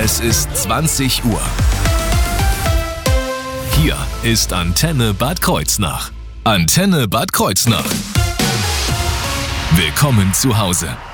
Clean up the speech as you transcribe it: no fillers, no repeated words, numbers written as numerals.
Es ist 20 Uhr. Hier ist Antenne Bad Kreuznach. Antenne Bad Kreuznach. Willkommen zu Hause.